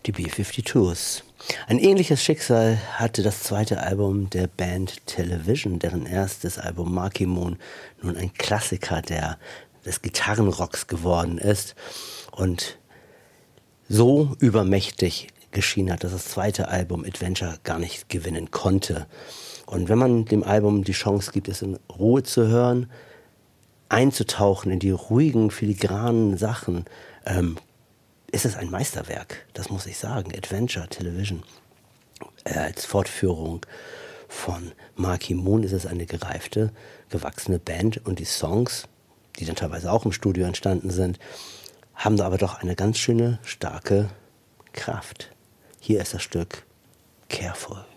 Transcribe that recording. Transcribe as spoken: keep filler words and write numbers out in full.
Die B zweiundfünfzig. Ein ähnliches Schicksal hatte das zweite Album der Band Television, deren erstes Album Marquee Moon nun ein Klassiker der, des Gitarrenrocks geworden ist und so übermächtig geschienen hat, dass das zweite Album Adventure gar nicht gewinnen konnte. Und wenn man dem Album die Chance gibt, es in Ruhe zu hören, einzutauchen in die ruhigen, filigranen Sachen, ähm, ist es ein Meisterwerk, das muss ich sagen. Adventure Television äh, als Fortführung von Marquee Moon ist es eine gereifte, gewachsene Band und die Songs, die dann teilweise auch im Studio entstanden sind, haben da aber doch eine ganz schöne, starke Kraft. Hier ist das Stück Careful.